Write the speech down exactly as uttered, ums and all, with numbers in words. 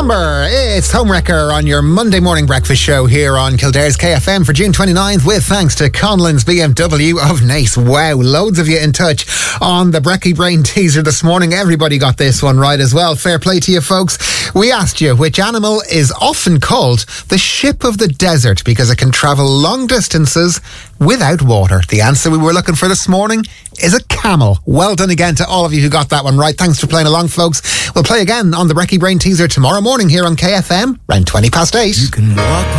Slumber. It's Homewrecker on your Monday morning breakfast show here on Kildare's K F M for June twenty-ninth, with thanks to Conlon's B M W of Naas. Wow, loads of you in touch on the Brekkie Brain teaser this morning. Everybody got this one right as well. Fair play to you folks. We asked you which animal is often called the ship of the desert because it can travel long distances without water. The answer we were looking for this morning is a camel. Well done again to all of you who got that one right. Thanks for playing along, folks. We'll play again on the Brekkie Brain teaser tomorrow morning here on K F M, around twenty past eight. You can walk